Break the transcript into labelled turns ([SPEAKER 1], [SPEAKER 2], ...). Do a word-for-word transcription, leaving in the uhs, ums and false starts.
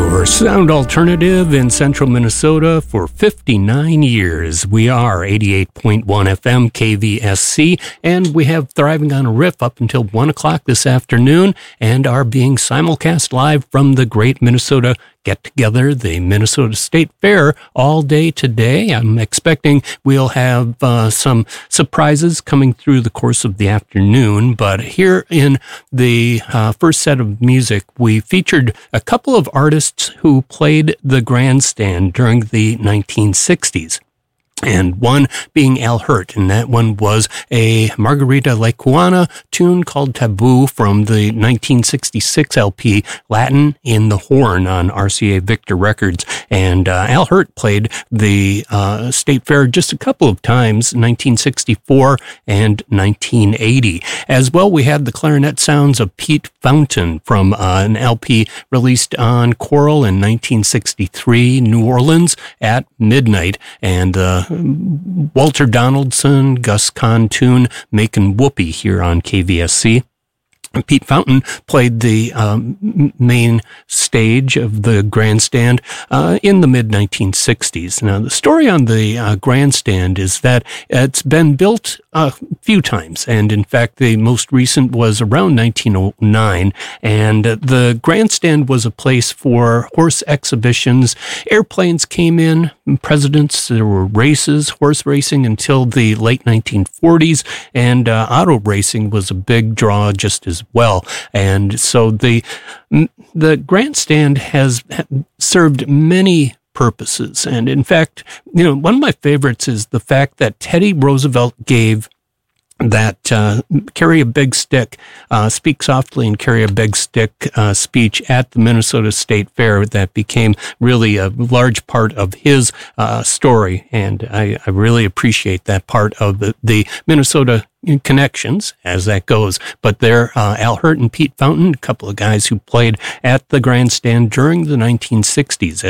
[SPEAKER 1] Your sound alternative in central Minnesota for fifty-nine years. We are eighty-eight point one F M K V S C, and we have Thriving on a Riff up until one o'clock this afternoon, and are being simulcast live from the Great Minnesota Get-Together, the Minnesota State Fair, all day today. I'm expecting we'll have uh, some surprises coming through the course of the afternoon, but here in the uh, first set of music, we featured a couple of artists who played the grandstand during the nineteen sixties. And one being Al Hirt, and that one was a Margarita Lecuona tune called Taboo from the nineteen sixty-six L P Latin in the Horn on R C A Victor Records. And uh, Al Hirt played the uh, State Fair just a couple of times, nineteen sixty-four and nineteen eighty. As well, we had the clarinet sounds of Pete Fountain from uh, an L P released on Coral in nineteen sixty-three, New Orleans at midnight. And uh, Walter Donaldson, Gus Kahn tune, Making Whoopee here on K V S C. Pete Fountain played the um, main stage of the grandstand uh, in the mid nineteen sixties. Now, the story on the uh, grandstand is that it's been built a few times, and in fact, the most recent was around nineteen oh nine, and the grandstand was a place for horse exhibitions. Airplanes came in, presidents, there were races, horse racing until the late nineteen forties, and uh, auto racing was a big draw just as well. And so the the grandstand has served many purposes. And in fact, you know, one of my favorites is the fact that Teddy Roosevelt gave that uh, carry a big stick, uh, speak softly and carry a big stick uh, speech at the Minnesota State Fair that became really a large part of his uh, story. And I, I really appreciate that part of the, the Minnesota connections as that goes. But there, uh, Al Hirt and Pete Fountain, a couple of guys who played at the grandstand during the nineteen sixties.